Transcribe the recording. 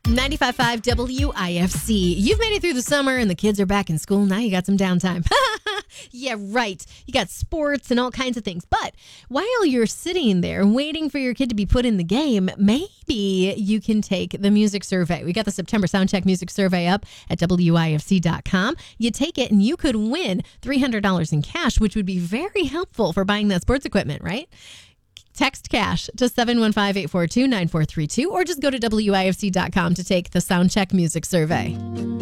95.5 WIFC. You've made it through the summer and the kids are back in school. Now you got some downtime. Yeah, right. You got sports and all kinds of things. But while you're sitting there waiting for your kid to be put in the game, maybe you can take the music survey. We got the September Soundcheck Music Survey up at WIFC.com. You take it and you could win $300 in cash, which would be very helpful for buying that sports equipment, right? Text cash to 715-842-9432 or just go to WIFC.com to take the Soundcheck Music Survey.